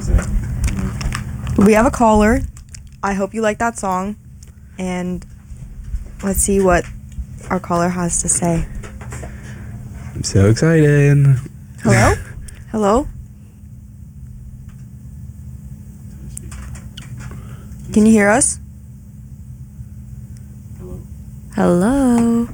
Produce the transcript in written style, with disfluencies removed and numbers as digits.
We have a caller. I hope you like that song. And let's see what our caller has to say. I'm so excited. Hello? Hello? Can you hear us? Hello?